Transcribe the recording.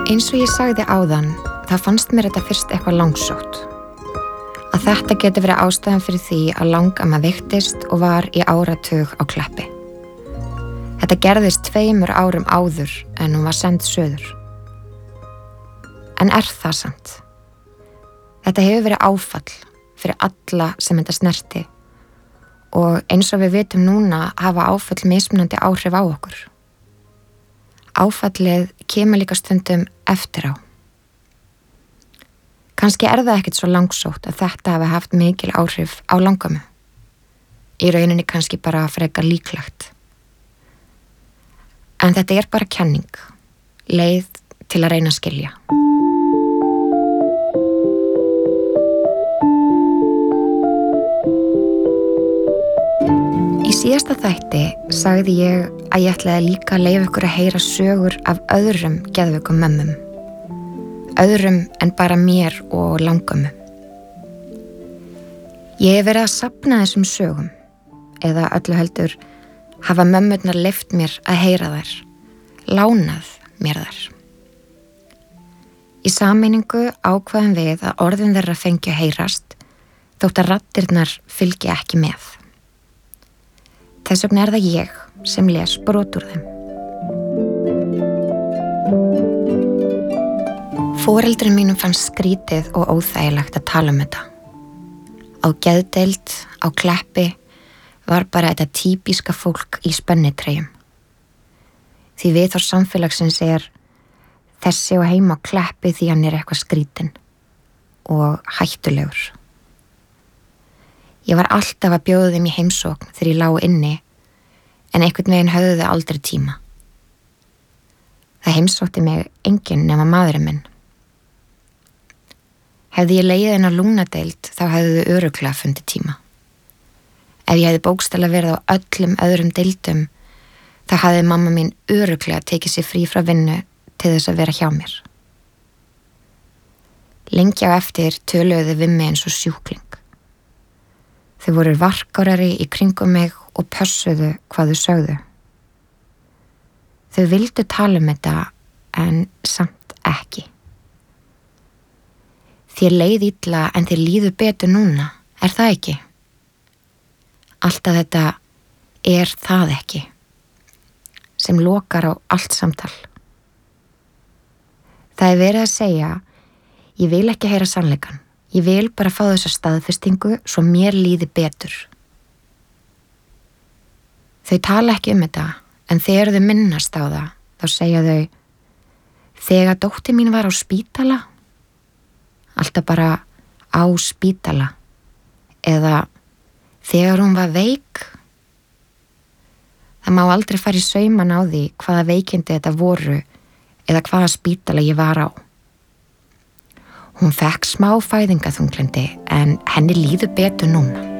Eins og ég sagði áðan, þá fannst mér þetta fyrst eitthvað langsótt. Að þetta geti verið ástæðan fyrir því að langamma veiktist og var í áratug á Kleppi. Þetta gerðist 2 árum áður en hún var send suður. En það samt? Þetta hefur verið áfall fyrir alla sem þetta snerti og eins og við vitum núna hafa áfall mismunandi áhrif á okkur. Áfallið kemur líka stundum eftir á. Kannski það ekkert svo langsótt að þetta hafi haft mikil áhrif á langammu. Í rauninni kannski bara frekar líklegt. En þetta bara kenning, leið til að reyna að skilja. Í síðasta þætti sagði ég að ég ætlaði líka að leyfa ykkur að heyra sögur af öðrum geðveikum mömmum. Öðrum en bara mér og langammu. Ég hef verið að safna þessum sögum, eða öllu heldur hafa mömmurnar leyft mér að heyra þær, lánað mér þær. Í sameiningu ákvaðum við að orðin þeirra fengju að heyrast, þótt að raddirnar fylgi ekki með. Þess vegna það ég sem les brot úr þeim. Foreldrum mínum fannst skrítið og óþægilegt að tala þetta. Á geðdeild, á Kleppi, var bara þetta típíska fólk í spennitreyjum. Því viðhorf samfélagsins þessi á heima á Kleppi því hann eitthvað skrítinn og hættulegur. Ég var alltaf að bjóða þeim í heimsókn þegar ég lá inni, en einhvern veginn höfðu þau aldrei tíma. Það heimsótti mig enginn nema maðurinn minn. Hefði ég legið inn á lungnadeild þá hefðu þau örugglega fundið tíma. Ef ég hefði bókstaflega verið á öllum öðrum deildum, þá hefði mamma mín örugglega tekið sér frí frá vinnu til þess að vera hjá mér. Lengi á eftir töluðu þau við mig eins og sjúkling. Þau voru varkárari í kringum mig og pössuðu hvað þau sögðu. Þau vildu tala þetta en samt ekki. Þér leið illa en þér líður betur núna, það ekki? Alltaf þetta það ekki, sem lokar á allt samtal. Það verið að segja, ég vil ekki heyra sannleikann. Ég vil bara fá þessa staðfestingu svo mér líði betur. Þau tala ekki þetta, en þegar þau minnast á það, þá segja þau, þegar dóttir mín var á spítala, alltaf bara á spítala, eða þegar hún var veik. Það má aldrei fara í sauman á því hvaða veikindi þetta voru eða hvaða spítala ég var á. Hún fekk smá fæðingaþunglyndi en henni líður betur núna.